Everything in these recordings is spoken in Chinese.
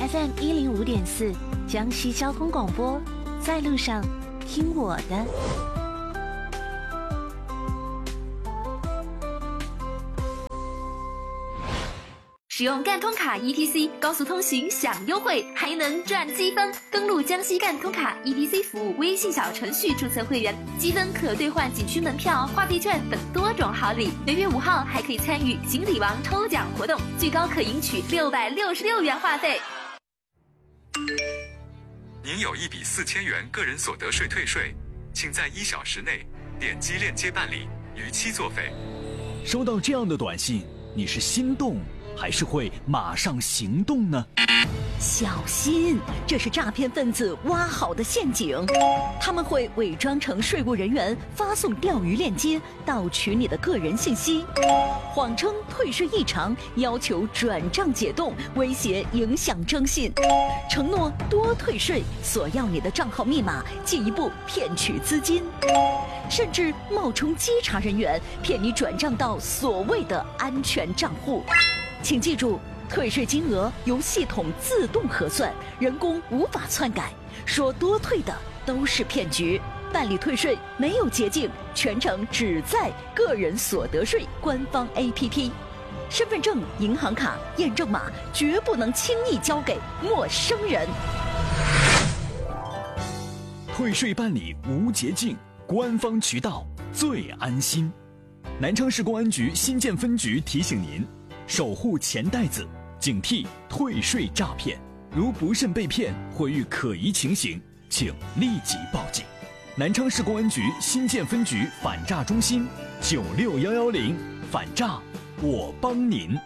FM 105.4，江西交通广播，在路上听我的。 使用赣通卡 ETC 高速通行享优惠，还能赚积分。登录江西赣通卡 ETC 服务微信小程序注册会员，积分可兑换景区门票、话费券等多种好礼。每月5号还可以参与锦鲤王抽奖活动，最高可赢取666元话费。 您有1笔4000元个人所得税退税，请在1小时内点击链接办理，逾期作废。 收到这样的短信，你是心动还是会马上行动呢？ 小心，这是诈骗分子挖好的陷阱。他们会伪装成税务人员，发送钓鱼链接，盗取你的个人信息，谎称退税异常，要求转账解冻，威胁影响征信，承诺多退税，索要你的账号密码，进一步骗取资金，甚至冒充稽查人员，骗你转账到所谓的安全账户。请记住，退税金额由系统自动核算，人工无法篡改，说多退的都是骗局。办理退税没有捷径，全程只在个人所得税官方 APP。身份证、银行卡、验证码绝不能轻易交给陌生人。 退税办理无捷径，官方渠道最安心。南昌市公安局新建分局提醒您，守护钱袋子，警惕退税诈骗。如不慎被骗或遇可疑情形，请立即报警。南昌市公安局新建分局反诈中心96110，反诈我帮您。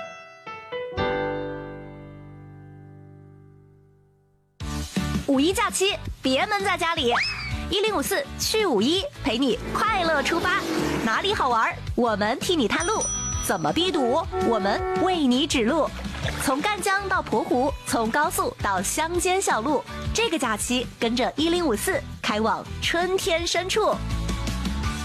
5·1假期，别闷在家里。1054去5·1，陪你快乐出发。哪里好玩，我们替你探路。怎么避堵，我们为你指路。从赣江到蒲湖，从高速到乡间小路，这个假期跟着1054开往春天深处。